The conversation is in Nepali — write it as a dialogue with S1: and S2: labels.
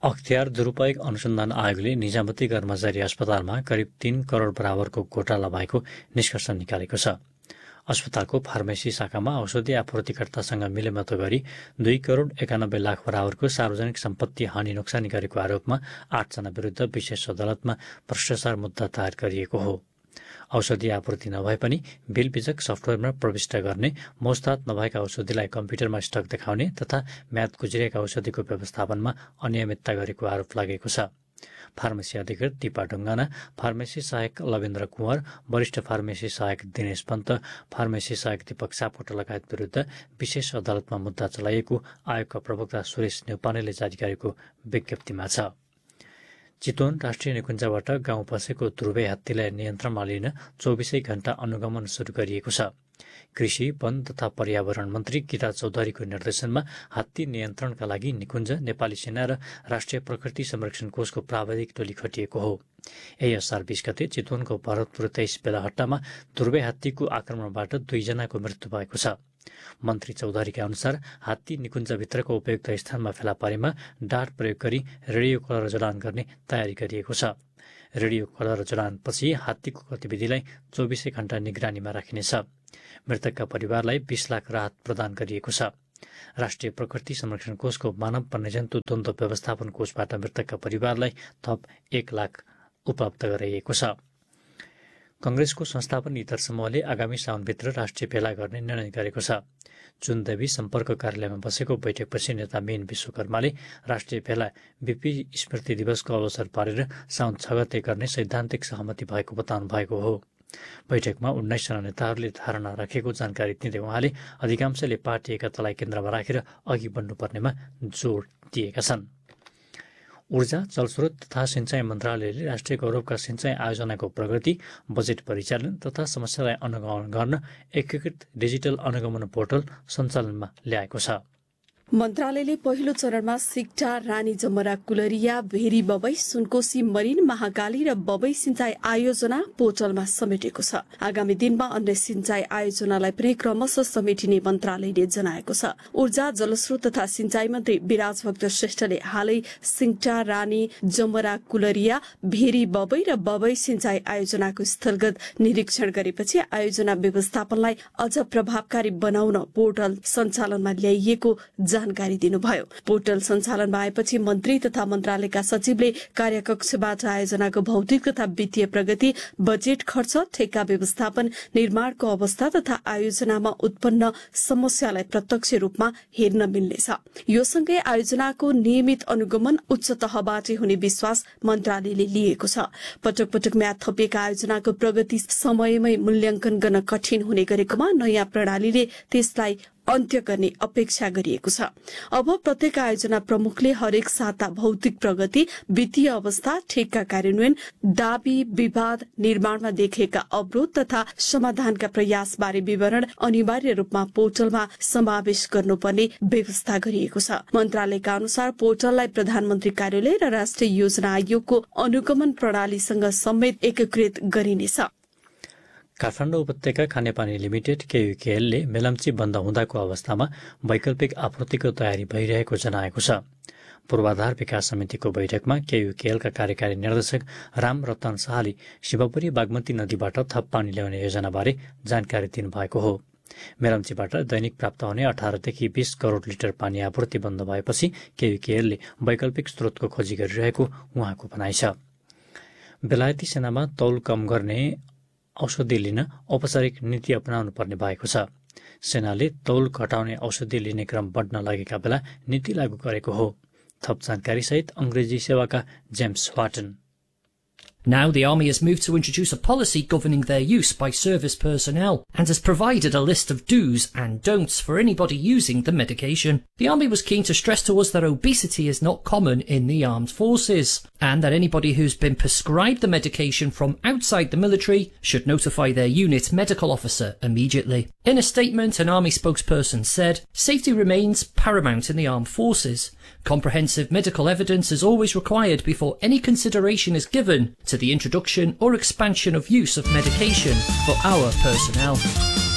S1: अख्तियार दुरुपयोग अनुसन्धान आयोगले निजामती कर्मचारी अस्पतालमा करिब 3 करोड बराबरको घोटाला भएको निष्कर्ष निकालेको छ। अस्पतालको फार्मेसी शाखामा औषधि आपूर्तिकर्तासँग मिलेमतो गरी 2 करोड 91 लाख बराबरको सार्वजनिक सम्पत्ति हानि नोक्सानी गरेको आरोपमा 8 जना विरुद्ध विशेष अदालतमा भ्रष्टाचार मुद्दा दायर गरिएको हो। औषधि आपूर्ति नभए पनि बिल बीजक सफ्टवेयरमा प्रविष्ट गर्ने, मोस्तात नभएका औषधिलाई कम्प्युटरमा स्टक देखाउने तथा म्याद गुज्रिएका औषधिको व्यवस्थापनमा अनियमितता गरेको आरोप लागेको छ। फार्मेसी अधिकृत दीपा ढुङ्गाना, फार्मेसी सहायक लवेन्द्र कुँवर, वरिष्ठ फार्मेसी सहायक दिनेश पन्त, फार्मेसी सहायक दीपक सापकोटा लगायत विरुद्ध विशेष अदालतमा मुद्दा चलाइएको आयोगका प्रवक्ता सुरेश न्यौपानेले जारी गरेको विज्ञप्तिमा छ। चितवन राष्ट्रिय निकुञ्जबाट गाउँ पसेको ध्रुवे हात्तीलाई नियन्त्रणमा लिन 24 घण्टा अनुगमन सुरु गरिएको छ। कृषि, वन तथा पर्यावरण मन्त्री गीता चौधरीको निर्देशनमा हात्ती नियन्त्रणका लागि निकुञ्ज, नेपाली सेना र राष्ट्रिय प्रकृति संरक्षण कोषको प्राविधिक टोली खटिएको हो। यही असार 20 गते चितवनको भरतपुर 23 बेलाहट्टामा ध्रुवे हात्तीको आक्रमणबाट 2 जनाको मृत्यु भएको छ। मन्त्री चौधरीका अनुसार हात्ती निकुञ्जभित्रको उपयुक्त स्थानमा फेला पारेमा डाँट प्रयोग गरी रेडियो कलर जडान गर्ने तयारी गरिएको छ। रेडियो कलर जडानपछि हात्तीको गतिविधिलाई 24 घण्टा निगरानीमा राखिनेछ। मृतकका परिवारलाई 20 लाख राहत प्रदान गरिएको छ। राष्ट्रिय प्रकृति संरक्षण कोषको मानव वन्यजन्तु द्वन्द्व व्यवस्थापन कोषबाट मृतकका परिवारलाई थप 1 लाख उपलब्ध गराइएको छ। कंग्रेसको संस्थापन इतर समूहले आगामी साउनभित्र राष्ट्रिय भेला गर्ने निर्णय गरेको छ। चुनदेवी सम्पर्क कार्यालयमा बसेको बैठकपछि नेता मेन विश्वकर्माले राष्ट्रिय भेला बीपी स्मृति दिवसको अवसर पारेर साउन 6 गते गर्ने सैद्धान्तिक सहमति भएको बताउनु भएको हो। बैठकमा 19 जना नेताहरूले धारणा राखेको जानकारी दिँदै उहाँले अधिकांशले पार्टी एकतालाई केन्द्रमा राखेर अघि बढ्नुपर्नेमा जोड दिएका छन्। ऊर्जा, जलस्रोत तथा सिंचाई मन्त्रालयले राष्ट्रिय गौरवका सिंचाई आयोजनाको प्रगति, बजेट परिचालन तथा समस्यालाई अनुगमन गर्न एकीकृत डिजिटल अनुगमन पोर्टल सञ्चालनमा ल्याएको छ।
S2: मन्त्रालयले पहिलो चरणमा सिक्टा, रानी जमरा, कुलरिया, भेरी बबई, सुनकोशी, मरिन, महाकाली र बबई सिंचाई आयोजना पोर्टलमा समेटेको छ। आगामी दिनमा अन्य सिंचाई आयोजनालाई पनि क्रमशः समेटिने मन्त्रालयले जनाएको छ। ऊर्जा, जलस्रोत तथा सिंचाई मन्त्री विराज भक्त श्रेष्ठले हालै सिक्टा, रानी जमरा, कुलरिया, भेरी बबई र बबई सिंचाई आयोजनाको स्थलगत निरीक्षण गरेपछि आयोजना व्यवस्थापनलाई अझ प्रभावकारी बनाउन पोर्टल सञ्चालनमा ल्याइएको जानकारी दिनुभयो। पोर्टल सञ्चालन भएपछि मन्त्री तथा मन्त्रालयका सचिवले कार्यकक्षबाट आयोजनाको भौतिक तथा वित्तीय प्रगति, बजेट खर्च, ठेक्का व्यवस्थापन, निर्माणको अवस्था तथा आयोजनामा उत्पन्न समस्यालाई प्रत्यक्ष रूपमा हेर्न मिल्नेछ। यो सँगै आयोजनाको नियमित अनुगमन उच्च तहबाट हुने विश्वास मन्त्रालयले लिएको छ। पटक पटक म्याद थपिएका आयोजनाको प्रगति समयमै मूल्याङ्कन गर्न कठिन हुने गरेकोमा नयाँ प्रणालीले त्यसलाई अन्त्य गर्ने अपेक्षा गरिएको छ। अब प्रत्येक आयोजना प्रमुखले हरेक साता भौतिक प्रगति, वित्तीय अवस्था, ठेक्का कार्यान्वयन, दाबी, विवाद, निर्माणमा देखिएका अवरोध तथा समाधानका प्रयासबारे विवरण अनिवार्य रूपमा पोर्टलमा समावेश गर्नुपर्ने व्यवस्था गरिएको छ। मन्त्रालयका अनुसार पोर्टललाई प्रधानमन्त्री कार्यालय र राष्ट्रिय योजना आयोगको अनुगमन प्रणालीसँग समेत एकीकृत गरिनेछ।
S1: काठमाडौँ उपत्यका खानेपानी लिमिटेड केयुकेएलले मेलम्ची बन्द हुँदाको अवस्थामा वैकल्पिक आपूर्तिको तयारी भइरहेको जनाएको छ। पूर्वाधार विकास समितिको बैठकमा केयुकेएलका कार्यकारी निर्देशक राम रतन शाहले शिवपुरी बागमती नदीबाट थप पानी ल्याउने योजनाबारे जानकारी दिनुभएको हो। मेलम्चीबाट दैनिक प्राप्त हुने 18 देखि 20 करोड लिटर पानी आपूर्ति बन्द भएपछि केयुकेएलले वैकल्पिक स्रोतको खोजी गरिरहेको उहाँको भनाइ छ। बेलायती सेनामा तौल कम गर्ने औषधि लिन औपचारिक नीति अपनाउनु पर्ने भएको छ। सेनाले तौल घटाउने औषधि लिने क्रम बढ्न लागेका बेला नीति लागू गरेको हो। थप जानकारी सहित अंग्रेजी सेवाका James वाटन।
S3: Now the Army has moved to introduce a policy governing their use by service personnel and has provided a list of do's and don'ts for anybody using the medication. The Army was keen to stress to us that obesity is not common in the armed forces and that anybody who's been prescribed the medication from outside the military should notify their unit medical officer immediately. In a statement, an Army spokesperson said, "Safety remains paramount in the armed forces. Comprehensive medical evidence is always required before any consideration is given to the introduction or expansion of use of medication for our personnel."